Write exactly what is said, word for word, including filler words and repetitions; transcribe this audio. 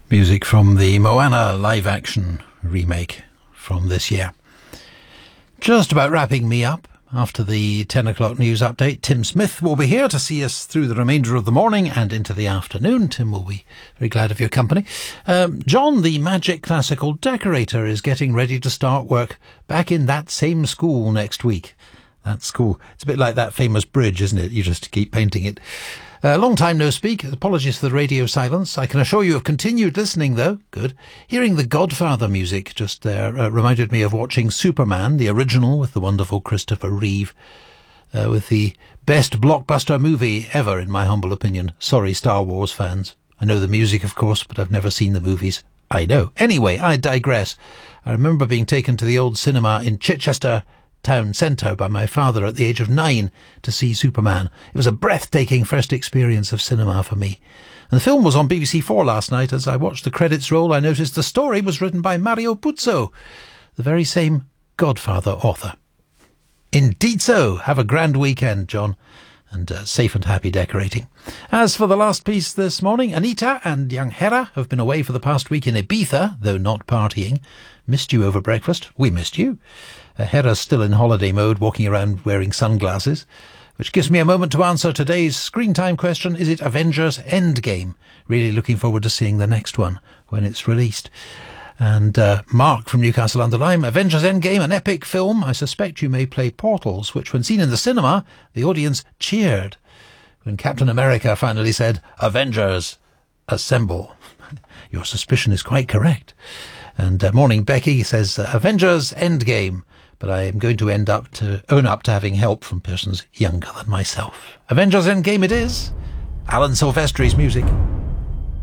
Music from the Moana live-action remake from this year. Just about wrapping me up. After the ten o'clock news update, Tim Smith will be here to see us through the remainder of the morning and into the afternoon. Tim will be very glad of your company. Um, John, the Magic Classical decorator, is getting ready to start work back in that same school next week. That school. It's a bit like that famous bridge, isn't it? You just keep painting it. A uh, long time no speak. Apologies for the radio silence. I can assure you have continued listening, though. Good. Hearing the Godfather music just there uh, reminded me of watching Superman, the original, with the wonderful Christopher Reeve, uh, with the best blockbuster movie ever, in my humble opinion. Sorry, Star Wars fans. I know the music, of course, but I've never seen the movies. I know. Anyway, I digress. I remember being taken to the old cinema in Chichester town centre by my father at the age of nine to see Superman. It was a breathtaking first experience of cinema for me. And the film was on B B C Four last night. As I watched the credits roll, I noticed the story was written by Mario Puzo, the very same Godfather author. Indeed so. Have a grand weekend, John, and uh, safe and happy decorating. As for the last piece this morning, Anita and young Hera have been away for the past week in Ibiza, though not partying. Missed you over breakfast. We missed you. Uh, Hera's still in holiday mode, walking around wearing sunglasses, which gives me a moment to answer today's screen time question. Is it Avengers Endgame? Really looking forward to seeing the next one when it's released. And uh, Mark from Newcastle under Lyme, Avengers Endgame, an epic film. I suspect you may play Portals, which when seen in the cinema, the audience cheered when Captain America finally said, Avengers, assemble. Your suspicion is quite correct. And uh, morning, Becky says, uh, Avengers Endgame. But I am going to end up to own up to having help from persons younger than myself. Avengers Endgame it is. Alan Silvestri's music.